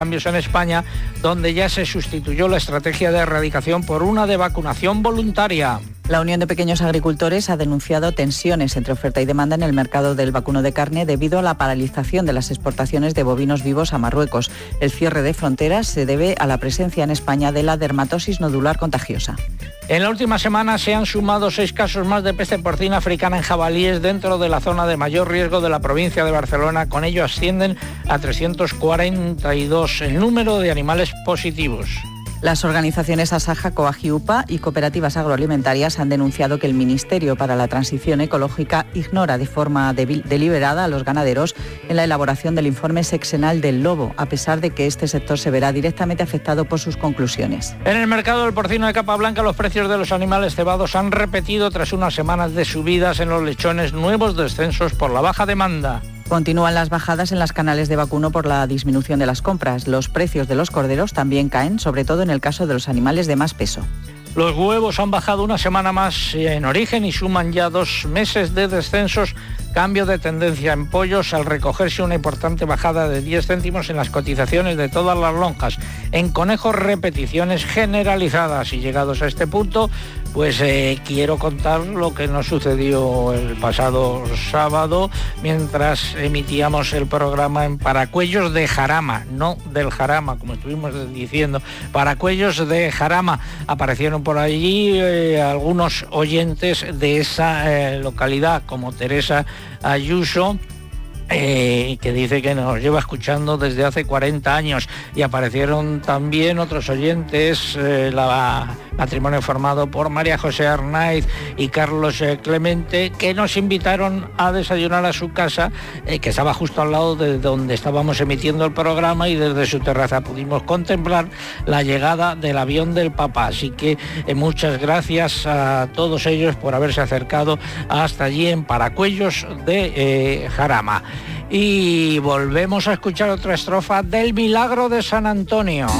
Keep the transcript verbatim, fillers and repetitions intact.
cambios en España, donde ya se sustituyó la estrategia de erradicación por una de vacunación voluntaria. La Unión de Pequeños Agricultores ha denunciado tensiones entre oferta y demanda en el mercado del vacuno de carne debido a la paralización de las exportaciones de bovinos vivos a Marruecos. El cierre de fronteras se debe a la presencia en España de la dermatosis nodular contagiosa. En la última semana se han sumado seis casos más de peste porcina africana en jabalíes dentro de la zona de mayor riesgo de la provincia de Barcelona. Con ello ascienden a trescientos cuarenta y dos el número de animales positivos. Las organizaciones Asaja, Coagiupa y cooperativas agroalimentarias han denunciado que el Ministerio para la Transición Ecológica ignora de forma de- deliberada a los ganaderos en la elaboración del informe sexenal del lobo, a pesar de que este sector se verá directamente afectado por sus conclusiones. En el mercado del porcino de capa blanca, los precios de los animales cebados han repetido tras unas semanas de subidas en los lechones, nuevos descensos por la baja demanda. Continúan las bajadas en las canales de vacuno por la disminución de las compras. Los precios de los corderos también caen, sobre todo en el caso de los animales de más peso. Los huevos han bajado una semana más en origen y suman ya dos meses de descensos. Cambio de tendencia en pollos al recogerse una importante bajada de diez céntimos en las cotizaciones de todas las lonjas. En conejos, repeticiones generalizadas. Y llegados a este punto, pues eh, quiero contar lo que nos sucedió el pasado sábado mientras emitíamos el programa en Paracuellos de Jarama, no del Jarama, como estuvimos diciendo, Paracuellos de Jarama. Aparecieron por allí eh, algunos oyentes de esa eh, localidad, como Teresa Ayuso, Eh, que dice que nos lleva escuchando desde hace cuarenta años, y aparecieron también otros oyentes, eh, la matrimonio formado por María José Arnaiz y Carlos eh, Clemente, que nos invitaron a desayunar a su casa, eh, que estaba justo al lado de donde estábamos emitiendo el programa, y desde su terraza pudimos contemplar la llegada del avión del Papa. Así que eh, muchas gracias a todos ellos por haberse acercado hasta allí en Paracuellos de eh, Jarama. Y volvemos a escuchar otra estrofa del Milagro de San Antonio.